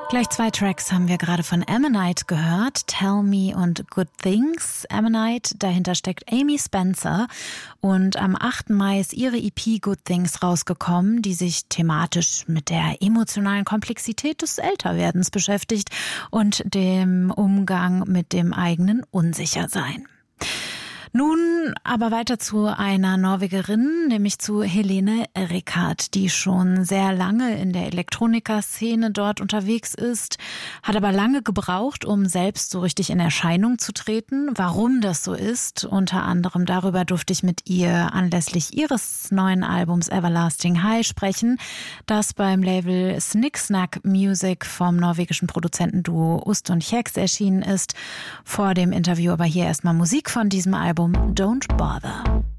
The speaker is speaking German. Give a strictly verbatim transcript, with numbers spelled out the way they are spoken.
Gleich zwei Tracks haben wir gerade von Ammonite gehört, Tell Me und Good Things. Ammonite, dahinter steckt Amy Spencer und am achten Mai ist ihre E P Good Things rausgekommen, die sich thematisch mit der emotionalen Komplexität des Älterwerdens beschäftigt und dem Umgang mit dem eigenen Unsichersein. Nun aber weiter zu einer Norwegerin, nämlich zu Helene Rikard, die schon sehr lange in der Elektronikerszene dort unterwegs ist, hat aber lange gebraucht, um selbst so richtig in Erscheinung zu treten. Warum das so ist, unter anderem darüber durfte ich mit ihr anlässlich ihres neuen Albums Everlasting High sprechen, das beim Label Snicksnack Music vom norwegischen Produzentenduo Ust und Kjeks erschienen ist. Vor dem Interview aber hier erstmal Musik von diesem Album. Don't Bother.